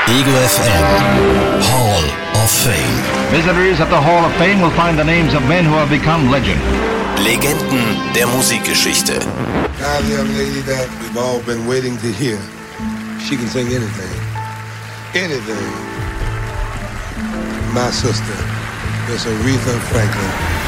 Ego FM Hall of Fame. Visitors at the Hall of Fame will find the names of men who have become legend. Legenden der Musikgeschichte. Now the young lady that we've all been waiting to hear. She can sing anything. Anything. My sister, Miss Aretha Franklin.